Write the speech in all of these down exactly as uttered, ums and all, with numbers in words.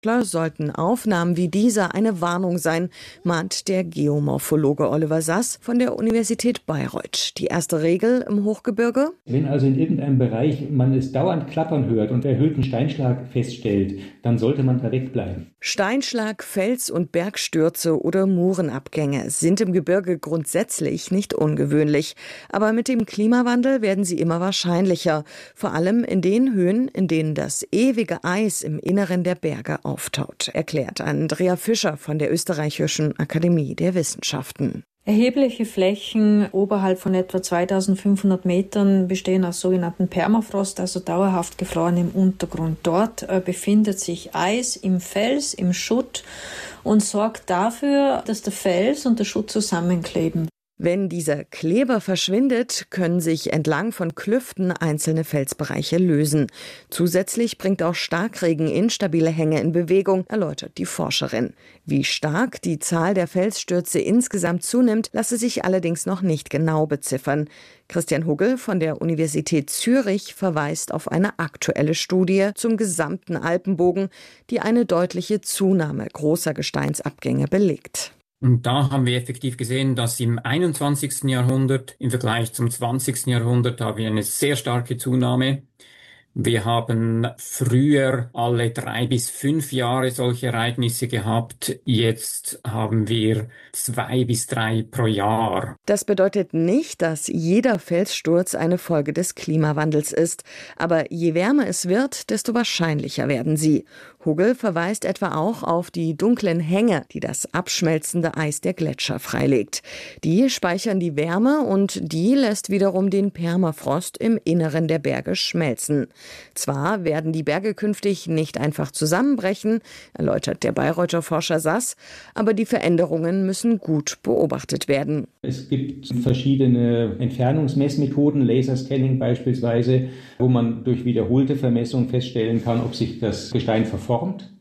Sollten Aufnahmen wie dieser eine Warnung sein, mahnt der Geomorphologe Oliver Sass von der Universität Bayreuth. Die erste Regel im Hochgebirge: Wenn also in irgendeinem Bereich man es dauernd klappern hört und erhöhten Steinschlag feststellt, dann sollte man da wegbleiben. Steinschlag, Fels- und Bergstürze oder Murenabgänge sind im Gebirge grundsätzlich nicht ungewöhnlich. Aber mit dem Klimawandel werden sie immer wahrscheinlicher. Vor allem in den Höhen, in denen das ewige Eis im Inneren der Berge auftaut, erklärt Andrea Fischer von der Österreichischen Akademie der Wissenschaften. Erhebliche Flächen oberhalb von etwa zweitausendfünfhundert Metern bestehen aus sogenannten Permafrost, also dauerhaft gefrorenem Untergrund. Dort äh, befindet sich Eis im Fels, im Schutt und sorgt dafür, dass der Fels und der Schutt zusammenkleben. Wenn dieser Kleber verschwindet, können sich entlang von Klüften einzelne Felsbereiche lösen. Zusätzlich bringt auch Starkregen instabile Hänge in Bewegung, erläutert die Forscherin. Wie stark die Zahl der Felsstürze insgesamt zunimmt, lasse sich allerdings noch nicht genau beziffern. Christian Huggel von der Universität Zürich verweist auf eine aktuelle Studie zum gesamten Alpenbogen, die eine deutliche Zunahme großer Gesteinsabgänge belegt. Und da haben wir effektiv gesehen, dass im einundzwanzigsten Jahrhundert im Vergleich zum zwanzigsten Jahrhundert haben wir eine sehr starke Zunahme. Wir haben früher alle drei bis fünf Jahre solche Ereignisse gehabt. Jetzt haben wir zwei bis drei pro Jahr. Das bedeutet nicht, dass jeder Felssturz eine Folge des Klimawandels ist. Aber je wärmer es wird, desto wahrscheinlicher werden sie. Huggel verweist etwa auch auf die dunklen Hänge, die das abschmelzende Eis der Gletscher freilegt. Die speichern die Wärme und die lässt wiederum den Permafrost im Inneren der Berge schmelzen. Zwar werden die Berge künftig nicht einfach zusammenbrechen, erläutert der Bayreuther Forscher Sass, aber die Veränderungen müssen gut beobachtet werden. Es gibt verschiedene Entfernungsmessmethoden, Laserscanning beispielsweise, wo man durch wiederholte Vermessung feststellen kann, ob sich das Gestein verformt.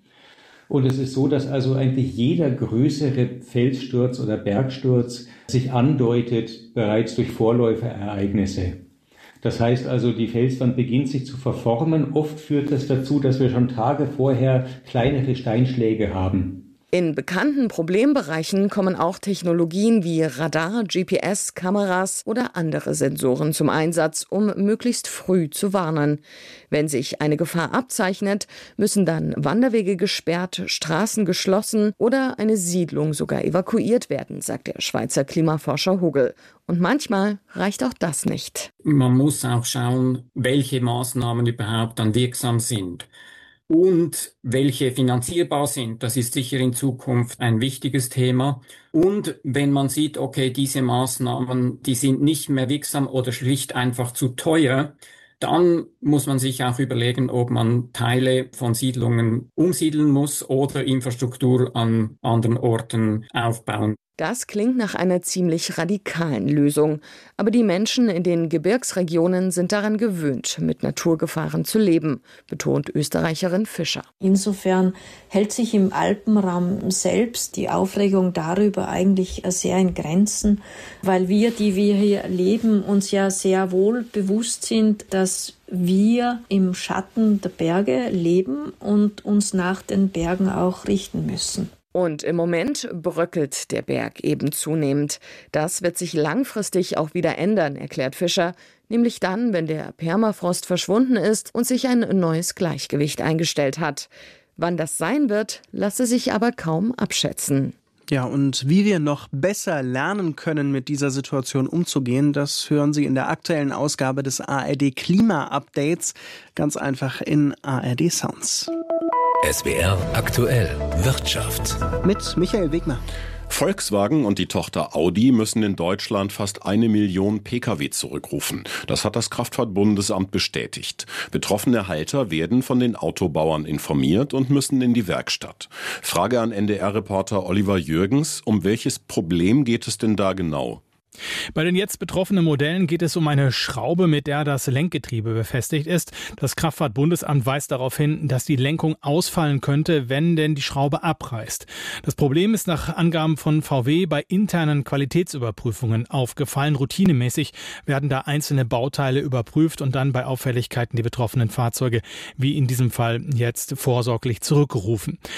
Und es ist so, dass also eigentlich jeder größere Felssturz oder Bergsturz sich andeutet bereits durch Vorläuferereignisse. Das heißt also, die Felswand beginnt sich zu verformen. Oft führt das dazu, dass wir schon Tage vorher kleinere Steinschläge haben. In bekannten Problembereichen kommen auch Technologien wie Radar, G P S, Kameras oder andere Sensoren zum Einsatz, um möglichst früh zu warnen. Wenn sich eine Gefahr abzeichnet, müssen dann Wanderwege gesperrt, Straßen geschlossen oder eine Siedlung sogar evakuiert werden, sagt der Schweizer Klimaforscher Huggel. Und manchmal reicht auch das nicht. Man muss auch schauen, welche Maßnahmen überhaupt dann wirksam sind. Und welche finanzierbar sind, das ist sicher in Zukunft ein wichtiges Thema. Und wenn man sieht, okay, diese Maßnahmen, die sind nicht mehr wirksam oder schlicht einfach zu teuer, dann muss man sich auch überlegen, ob man Teile von Siedlungen umsiedeln muss oder Infrastruktur an anderen Orten aufbauen. Das klingt nach einer ziemlich radikalen Lösung. Aber die Menschen in den Gebirgsregionen sind daran gewöhnt, mit Naturgefahren zu leben, betont Österreicherin Fischer. Insofern hält sich im Alpenraum selbst die Aufregung darüber eigentlich sehr in Grenzen, weil wir, die wir hier leben, uns ja sehr wohl bewusst sind, dass wir im Schatten der Berge leben und uns nach den Bergen auch richten müssen. Und im Moment bröckelt der Berg eben zunehmend. Das wird sich langfristig auch wieder ändern, erklärt Fischer, nämlich dann, wenn der Permafrost verschwunden ist und sich ein neues Gleichgewicht eingestellt hat. Wann das sein wird, lasse sich aber kaum abschätzen. Ja, und wie wir noch besser lernen können, mit dieser Situation umzugehen, das hören Sie in der aktuellen Ausgabe des A R D Klima-Updates, ganz einfach in A R D Sounds. S W R aktuell Wirtschaft mit Michael Wegner. Volkswagen und die Tochter Audi müssen in Deutschland fast eine Million Pkw zurückrufen. Das hat das Kraftfahrtbundesamt bestätigt. Betroffene Halter werden von den Autobauern informiert und müssen in die Werkstatt. Frage an N D R-Reporter Oliver Jürgens. Um welches Problem geht es denn da genau? Bei den jetzt betroffenen Modellen geht es um eine Schraube, mit der das Lenkgetriebe befestigt ist. Das Kraftfahrtbundesamt weist darauf hin, dass die Lenkung ausfallen könnte, wenn denn die Schraube abreißt. Das Problem ist nach Angaben von V W bei internen Qualitätsüberprüfungen aufgefallen. Routinemäßig werden da einzelne Bauteile überprüft und dann bei Auffälligkeiten die betroffenen Fahrzeuge, wie in diesem Fall jetzt, vorsorglich zurückgerufen.